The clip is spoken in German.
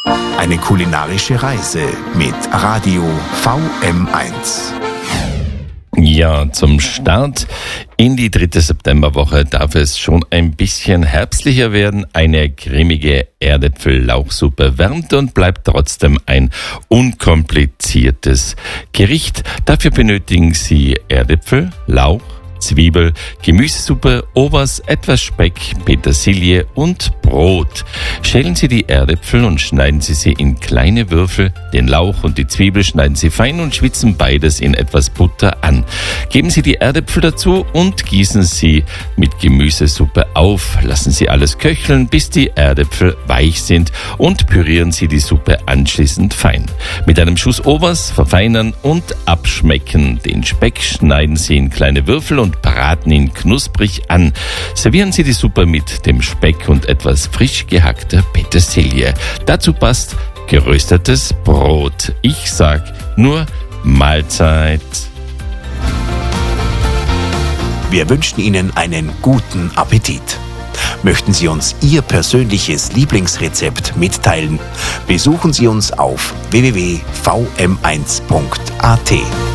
Eine kulinarische Reise mit Radio VM1. Ja, zum Start in die 3. Septemberwoche darf es schon ein bisschen herbstlicher werden. Eine cremige Erdäpfel-Lauchsuppe wärmt und bleibt trotzdem ein unkompliziertes Gericht. Dafür benötigen Sie Erdäpfel, Lauch, Zwiebel, Gemüsesuppe, Obers, etwas Speck, Petersilie und Brot. Schälen Sie die Erdäpfel und schneiden Sie sie in kleine Würfel. Den Lauch und die Zwiebel schneiden Sie fein und schwitzen beides in etwas Butter an. Geben Sie die Erdäpfel dazu und gießen Sie mit Gemüsesuppe auf. Lassen Sie alles köcheln, bis die Erdäpfel weich sind und pürieren Sie die Suppe anschließend fein. Mit einem Schuss Obers verfeinern und abschmecken. Den Speck schneiden Sie in kleine Würfel und braten ihn knusprig an. Servieren Sie die Suppe mit dem Speck und etwas frisch gehackter Petersilie. Dazu passt geröstetes Brot. Ich sag nur Mahlzeit. Wir wünschen Ihnen einen guten Appetit. Möchten Sie uns Ihr persönliches Lieblingsrezept mitteilen? Besuchen Sie uns auf www.vm1.at.